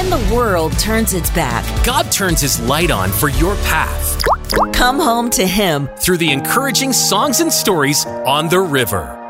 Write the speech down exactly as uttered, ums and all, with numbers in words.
When the world turns its back, God turns His light on for your path. come home to Him Through the encouraging songs and stories on the river.